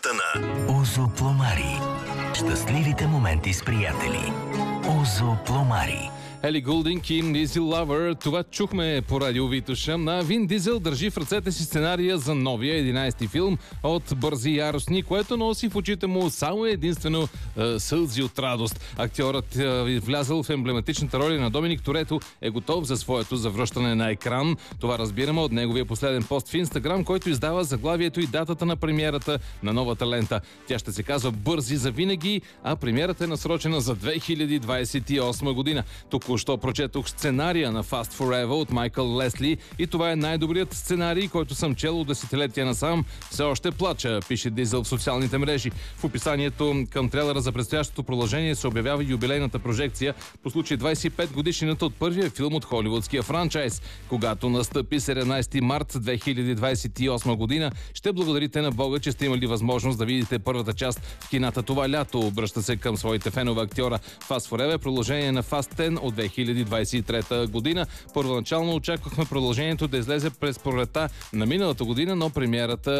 на Озо Пломари. Щастливите моменти с приятели. Озо Пломари. Ели Гулдинг и Easy Lover. Това чухме по радио Витоша. На Вин Дизел държи в ръцете си сценария за новия 11-ти филм от Бързи и яростни, което носи в очите му само единствено сълзи от радост. Актьорът, влязъл в емблематичната роля на Доминик Торето, е готов за своето завръщане на екран. Това разбираме от неговия последен пост в Инстаграм, който издава заглавието и датата на премиерата на новата лента. Тя ще се казва Бързи за винаги, а премиерата е насрочена за 2028 година. Току-що прочетох сценария на Fast Forever от Майкъл Лесли и това е най-добрият сценарий, който съм чел от десетилетия насам. Все още плача, пише Дизел в социалните мрежи. В описанието към трейлера за предстоящото продължение се обявява юбилейната прожекция по случай 25 годишнината от първия филм от холивудския франчайз. Когато настъпи 17 март 2028 година, ще благодарите на Бога, че сте имали възможност да видите първата част в кината това лято. Обръща се към своите фенове актьора. Fast Forever, продължение на Fast 10 от 2023 година. Първоначално очаквахме продължението да излезе през пролетта на миналата година, но премиерата